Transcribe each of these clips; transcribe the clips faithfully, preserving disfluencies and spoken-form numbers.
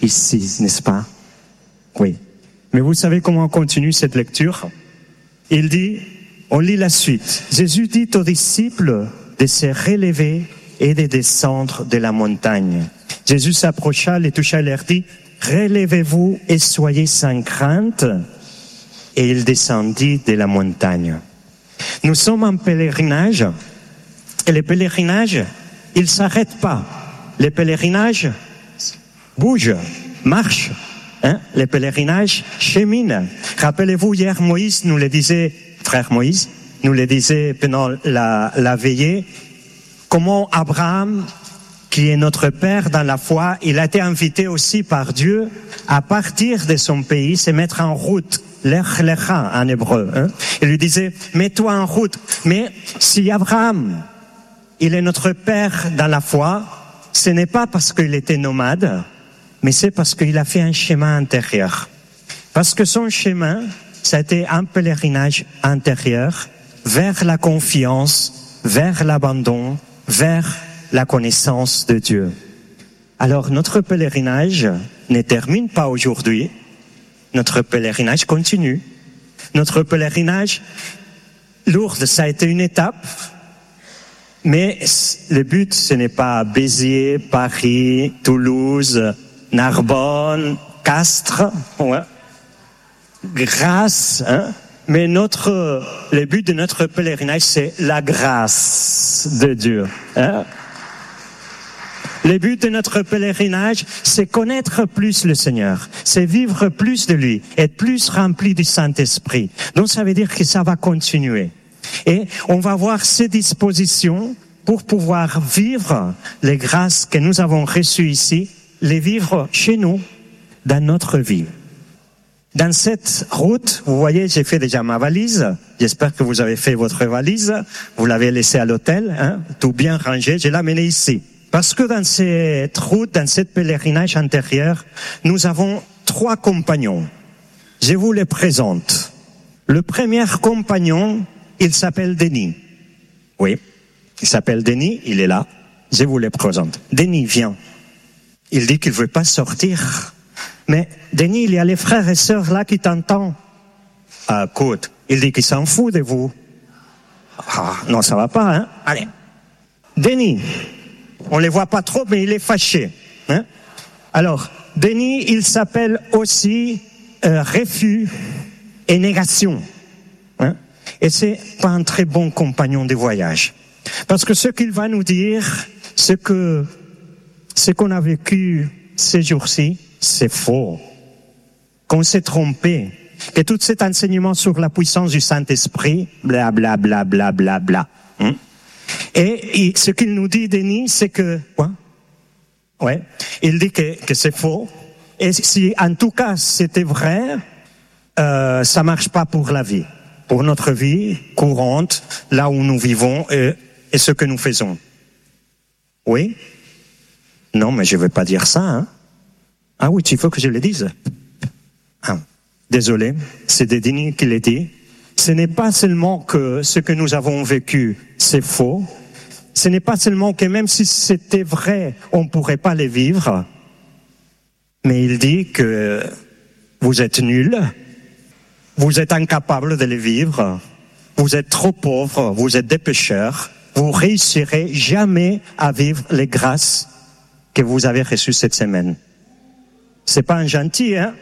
ici, n'est-ce pas? Oui. Mais vous savez comment on continue cette lecture? Il dit, on lit la suite. Jésus dit aux disciples de se relever et de descendre de la montagne. Jésus s'approcha, les toucha et leur dit, relevez-vous et soyez sans crainte. Et il descendit de la montagne. Nous sommes en pèlerinage, et le pèlerinage, il ne s'arrête pas. Le pèlerinage bouge, marche. Hein? Le pèlerinage chemine. Rappelez-vous, hier, Moïse nous le disait, frère Moïse, nous le disait pendant la, la veillée, comment Abraham, qui est notre père dans la foi, il a été invité aussi par Dieu à partir de son pays, se mettre en route. Lech lecha en hébreu. Hein? Il lui disait, mets-toi en route. Mais si Abraham, il est notre père dans la foi, ce n'est pas parce qu'il était nomade, mais c'est parce qu'il a fait un chemin intérieur. Parce que son chemin, ça a été un pèlerinage intérieur vers la confiance, vers l'abandon, vers la connaissance de Dieu. Alors notre pèlerinage ne termine pas aujourd'hui. Notre pèlerinage continue. Notre pèlerinage, Lourdes, ça a été une étape, mais le but, ce n'est pas Béziers, Paris, Toulouse, Narbonne, Castres, ouais. Grâce, hein. Mais notre, le but de notre pèlerinage, c'est la grâce de Dieu, hein. Le but de notre pèlerinage, c'est connaître plus le Seigneur, c'est vivre plus de lui, être plus rempli du Saint-Esprit. Donc ça veut dire que ça va continuer. Et on va voir ces dispositions pour pouvoir vivre les grâces que nous avons reçues ici, les vivre chez nous, dans notre vie. Dans cette route, vous voyez, j'ai fait déjà ma valise. J'espère que vous avez fait votre valise. Vous l'avez laissée à l'hôtel, hein, tout bien rangé. Je l'ai amenée ici. Parce que dans cette route, dans cette pèlerinage intérieur, nous avons trois compagnons. Je vous les présente. Le premier compagnon, il s'appelle Denis. Oui, il s'appelle Denis, il est là. Je vous les présente. Denis, viens. Il dit qu'il ne veut pas sortir. Mais Denis, il y a les frères et sœurs là qui t'entendent. Ah, écoute, il dit qu'il s'en fout de vous. Ah, non, ça va pas, hein. Allez. Denis. On les voit pas trop, mais il est fâché. Hein? Alors, Denis, il s'appelle aussi euh, refus et négation. Hein? Et c'est pas un très bon compagnon de voyage. Parce que ce qu'il va nous dire, c'est que ce qu'on a vécu ces jours-ci, c'est faux. Qu'on s'est trompé. Que tout cet enseignement sur la puissance du Saint-Esprit, bla bla bla bla bla bla. Hein? Et, et ce qu'il nous dit, Denis, c'est que, quoi? Ouais. Il dit que, que c'est faux. Et si, en tout cas, c'était vrai, euh, ça marche pas pour la vie. Pour notre vie courante, là où nous vivons et, et ce que nous faisons. Oui? Non, mais je veux pas dire ça, hein. Ah oui, il faut que je le dise. Ah. Désolé, c'est Denis qui l'a dit. Ce n'est pas seulement que ce que nous avons vécu, c'est faux. Ce n'est pas seulement que même si c'était vrai, on ne pourrait pas les vivre. Mais il dit que vous êtes nuls, vous êtes incapables de les vivre, vous êtes trop pauvres, vous êtes des pécheurs, vous réussirez jamais à vivre les grâces que vous avez reçues cette semaine. C'est pas un gentil, hein?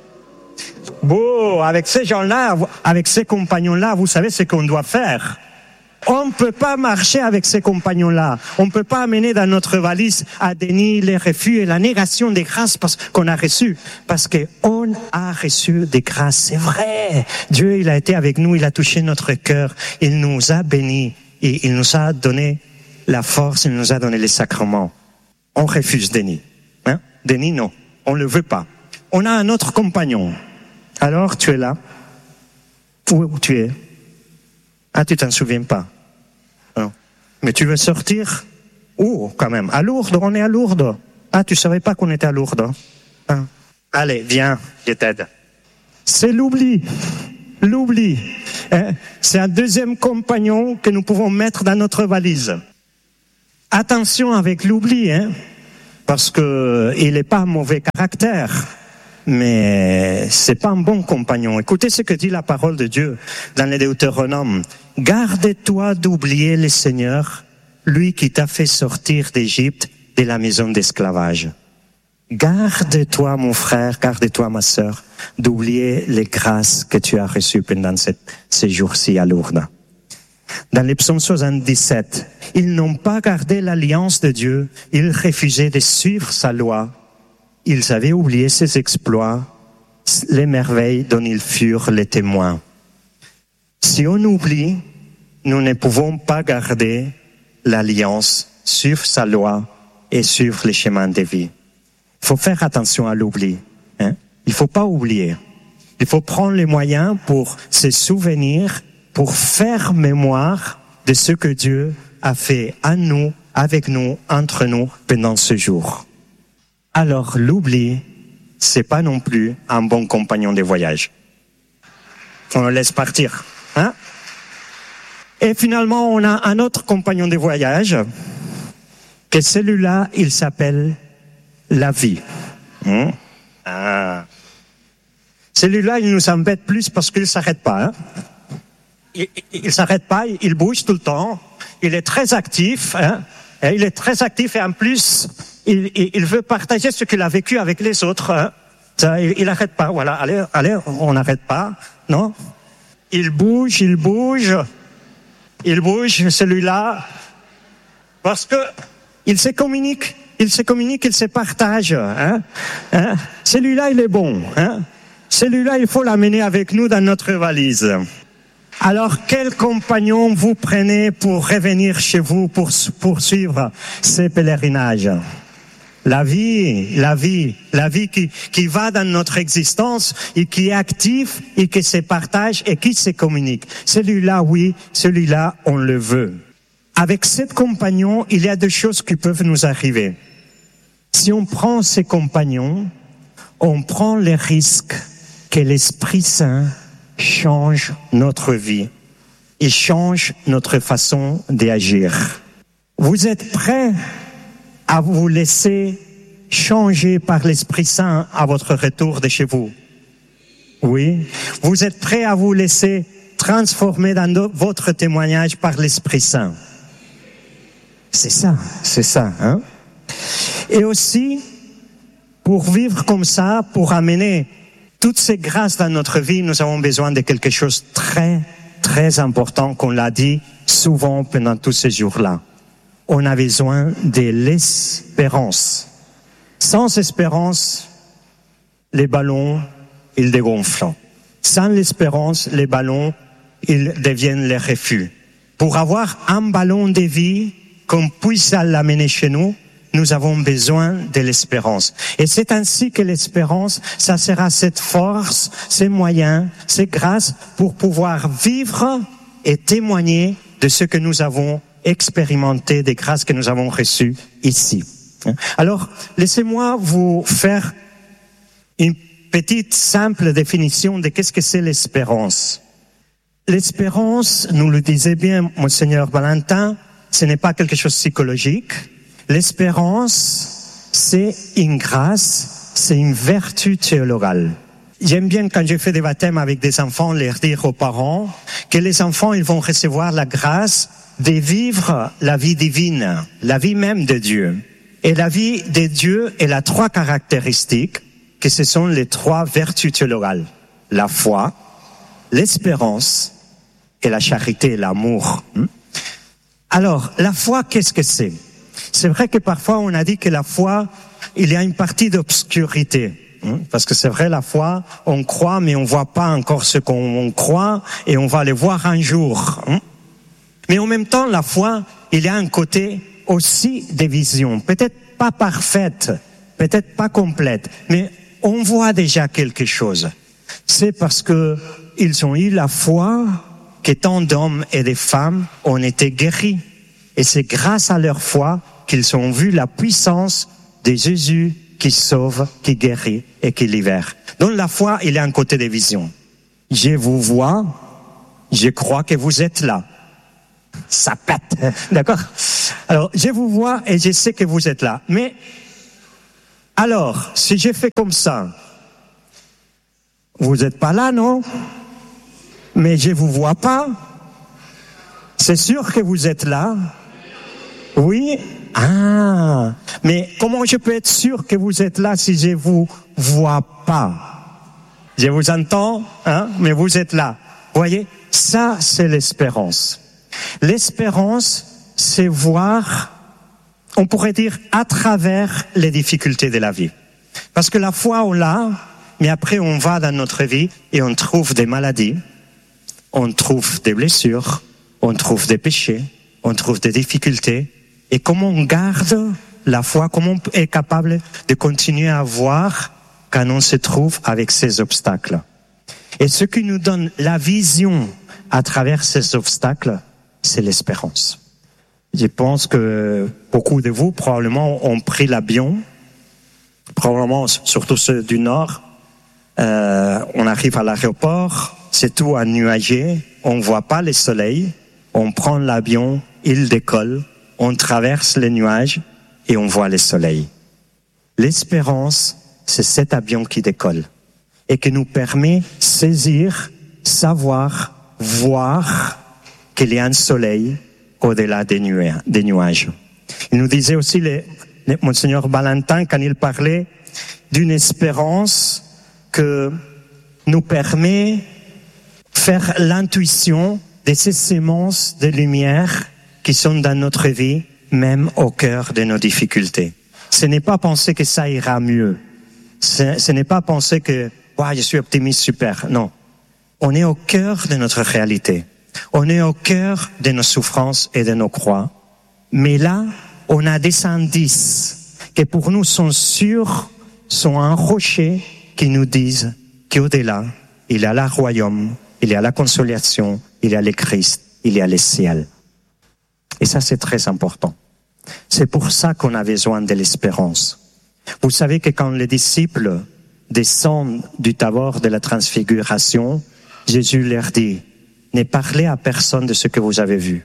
Bon, avec ces gens-là, avec ces compagnons-là, vous savez ce qu'on doit faire. On ne peut pas marcher avec ces compagnons-là. On ne peut pas amener dans notre valise à Denis les refus et la négation des grâces parce qu'on a reçu. Parce qu'on a reçu des grâces, c'est vrai. Dieu, il a été avec nous, il a touché notre cœur, il nous a bénis et il nous a donné la force, il nous a donné les sacrements. On refuse Denis. Hein? Denis, non. On ne le veut pas. On a un autre compagnon. Alors, tu es là. Où tu es? Ah, tu t'en souviens pas. Non. Mais tu veux sortir? Où, quand même? À Lourdes, on est à Lourdes. Ah, tu savais pas qu'on était à Lourdes. Ah. Allez, viens, je t'aide. C'est l'oubli. L'oubli. Hein? C'est un deuxième compagnon que nous pouvons mettre dans notre valise. Attention avec l'oubli, hein? parce que il n'est pas un mauvais caractère, mais c'est pas un bon compagnon. Écoutez ce que dit la parole de Dieu dans les Deutéronome. Garde-toi d'oublier le Seigneur, lui qui t'a fait sortir d'Égypte, de la maison d'esclavage. Garde-toi, mon frère, garde-toi, ma sœur, d'oublier les grâces que tu as reçues pendant cette, ces jours-ci à Lourdes. Dans les psaumes soixante-dix-sept, ils n'ont pas gardé l'alliance de Dieu, ils refusaient de suivre sa loi, ils avaient oublié ses exploits, les merveilles dont ils furent les témoins. Si on oublie, nous ne pouvons pas garder l'alliance, suivre sa loi et suivre les chemins de vie. Il faut faire attention à l'oubli. Hein? Il ne faut pas oublier. Il faut prendre les moyens pour se souvenir, pour faire mémoire de ce que Dieu a fait à nous, avec nous, entre nous, pendant ce jour. Alors, l'oubli, c'est pas non plus un bon compagnon de voyage. On le laisse partir, hein? Et finalement, on a un autre compagnon de voyage, que celui-là, il s'appelle la vie. Hum? Ah. Celui-là, il nous embête plus parce qu'il s'arrête pas, hein? Il, il, il s'arrête pas, il bouge tout le temps, il est très actif, hein? Et il est très actif et en plus, il, il, il veut partager ce qu'il a vécu avec les autres, hein? Ça, il, il arrête pas, voilà, allez, allez, on n'arrête pas, non? Il bouge, il bouge, il bouge, celui-là, parce que il se communique, il se communique, il se partage, hein? Hein? Celui-là, il est bon, hein? Celui-là, il faut l'amener avec nous dans notre valise. Alors, quel compagnon vous prenez pour revenir chez vous, pour poursuivre ces pèlerinages? La vie, la vie, la vie qui, qui va dans notre existence et qui est active et qui se partage et qui se communique. Celui-là, oui, celui-là, on le veut. Avec ces compagnons, il y a deux choses qui peuvent nous arriver. Si on prend ces compagnons, on prend le risque que l'Esprit Saint change notre vie et change notre façon d'agir. Vous êtes prêts à vous laisser changer par l'Esprit Saint à votre retour de chez vous? Oui. Vous êtes prêts à vous laisser transformer dans no- votre témoignage par l'Esprit Saint? C'est ça, c'est ça, hein? Et aussi, pour vivre comme ça, pour amener toutes ces grâces dans notre vie, nous avons besoin de quelque chose de très, très important, qu'on l'a dit souvent pendant tous ces jours-là. On a besoin de l'espérance. Sans espérance, les ballons, ils dégonflent. Sans l'espérance, les ballons, ils deviennent les refus. Pour avoir un ballon de vie, qu'on puisse l'amener chez nous, nous avons besoin de l'espérance. Et c'est ainsi que l'espérance, ça sera cette force, ces moyens, ces grâces pour pouvoir vivre et témoigner de ce que nous avons expérimenté, des grâces que nous avons reçues ici. Alors, laissez-moi vous faire une petite simple définition de qu'est-ce que c'est l'espérance. L'espérance, nous le disait bien Monseigneur Valentin, ce n'est pas quelque chose de psychologique. L'espérance, c'est une grâce, c'est une vertu théologale. J'aime bien quand je fais des baptêmes avec des enfants, leur dire aux parents que les enfants, ils vont recevoir la grâce de vivre la vie divine, la vie même de Dieu. Et la vie de Dieu, elle a trois caractéristiques, que ce sont les trois vertus théologales. La foi, l'espérance et la charité, l'amour. Alors, la foi, qu'est-ce que c'est? C'est vrai que parfois on a dit que la foi, il y a une partie d'obscurité. Parce que c'est vrai, la foi, on croit, mais on voit pas encore ce qu'on croit, et on va le voir un jour. Mais en même temps, la foi, il y a un côté aussi de vision. Peut-être pas parfaite, peut-être pas complète, mais on voit déjà quelque chose. C'est parce que ils ont eu la foi que tant d'hommes et de femmes ont été guéris. Et c'est grâce à leur foi qu'ils ont vu la puissance de Jésus qui sauve, qui guérit et qui libère. Dans la foi, il y a un côté de vision. Je vous vois, je crois que vous êtes là. Ça pète, d'accord? Alors, je vous vois et je sais que vous êtes là. Mais Alors, si j'ai fait comme ça, vous n'êtes pas là, non? Mais je vous vois pas. C'est sûr que vous êtes là? Oui? Ah! Mais comment je peux être sûr que vous êtes là si je vous vois pas? Je vous entends, hein? Mais vous êtes là. Vous voyez? Ça, c'est l'espérance. L'espérance, c'est voir, on pourrait dire, à travers les difficultés de la vie. Parce que la foi, on l'a, mais après on va dans notre vie et on trouve des maladies, on trouve des blessures, on trouve des péchés, on trouve des difficultés. Et comment on garde la foi, comment on est capable de continuer à voir quand on se trouve avec ces obstacles. Et ce qui nous donne la vision à travers ces obstacles, c'est l'espérance. Je pense que beaucoup de vous, probablement, ont pris l'avion, probablement surtout ceux du Nord. Euh, on arrive à l'aéroport, c'est tout ennuagé, on ne voit pas le soleil, on prend l'avion, il décolle, on traverse les nuages et on voit le soleil. L'espérance, c'est cet avion qui décolle et qui nous permet de saisir, savoir, voir qu'il y a un soleil au-delà des nuages. Il nous disait aussi, le, le, Monseigneur Valentin, quand il parlait d'une espérance que nous permet de faire l'intuition de ces semences de lumière qui sont dans notre vie, même au cœur de nos difficultés. Ce n'est pas penser que ça ira mieux. Ce, ce n'est pas penser que wow, je suis optimiste, super. Non. On est au cœur de notre réalité. On est au cœur de nos souffrances et de nos croix. Mais là, on a des indices qui pour nous sont sûrs, sont un rocher qui nous disent qu'au-delà, il y a le royaume, il y a la consolation, il y a le Christ, il y a le ciel. Et ça, c'est très important. C'est pour ça qu'on a besoin de l'espérance. Vous savez que quand les disciples descendent du Tabor de la Transfiguration, Jésus leur dit, ne parlez à personne de ce que vous avez vu,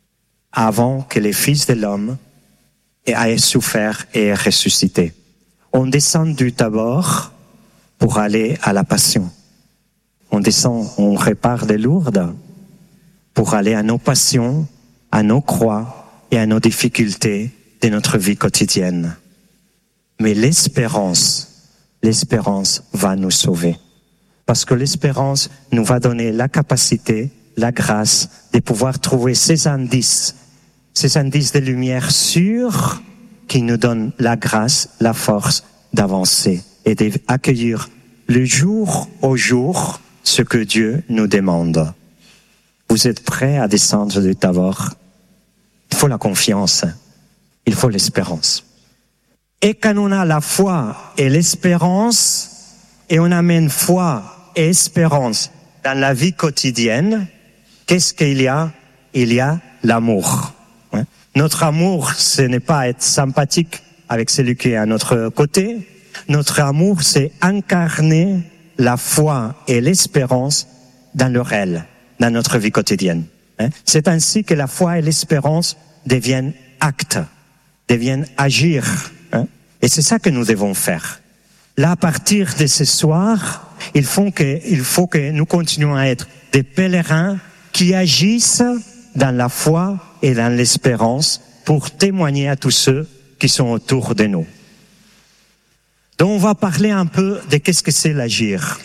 avant que les fils de l'homme aient souffert et aient ressuscité. On descend du Tabor pour aller à la Passion. On descend, on repart de Lourdes pour aller à nos passions, à nos croix et à nos difficultés de notre vie quotidienne. Mais l'espérance, l'espérance va nous sauver. Parce que l'espérance nous va donner la capacité, la grâce de pouvoir trouver ces indices, ces indices de lumière sûrs qui nous donnent la grâce, la force d'avancer et d'accueillir le jour au jour ce que Dieu nous demande. Vous êtes prêts à descendre du Tabor? Il faut la confiance, il faut l'espérance. Et quand on a la foi et l'espérance, et on amène foi et espérance dans la vie quotidienne, qu'est-ce qu'il y a? Il y a l'amour. Notre amour, ce n'est pas être sympathique avec celui qui est à notre côté. Notre amour, c'est incarner la foi et l'espérance dans le réel, dans notre vie quotidienne. C'est ainsi que la foi et l'espérance deviennent actes, deviennent agir. Et c'est ça que nous devons faire. Là, à partir de ce soir, il faut que, il faut que nous continuions à être des pèlerins qui agissent dans la foi et dans l'espérance pour témoigner à tous ceux qui sont autour de nous. Donc, on va parler un peu de qu'est-ce que c'est l'agir.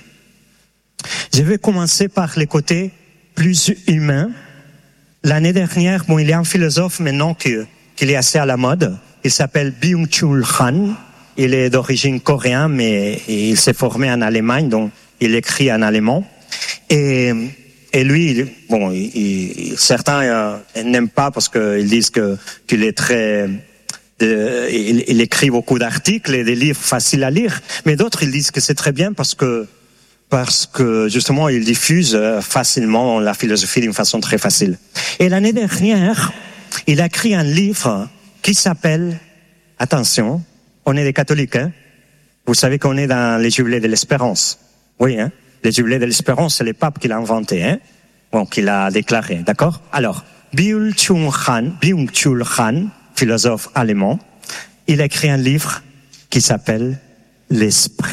Je vais commencer par les côtés plus humains. L'année dernière, bon, il y a un philosophe maintenant qui, qui est assez à la mode. Il s'appelle Byung-Chul Han. Il est d'origine coréenne, mais il s'est formé en Allemagne, donc il écrit en allemand. Et, et lui, bon, il, il, certains euh, n'aiment pas parce qu'ils disent que qu'il est très, de, il, il écrit beaucoup d'articles et des livres faciles à lire. Mais d'autres, ils disent que c'est très bien parce que parce que justement, il diffuse facilement la philosophie d'une façon très facile. Et l'année dernière, il a écrit un livre qui s'appelle, attention, on est des catholiques, hein? Vous savez qu'on est dans les jubilés de l'espérance. Oui, hein? Les jubilés de l'espérance, c'est le pape qui l'a inventé, hein? Bon, qui l'a déclaré, d'accord? Alors, Byung-Chul Han, Byung-Chul Han, philosophe allemand, il a écrit un livre qui s'appelle l'Esprit.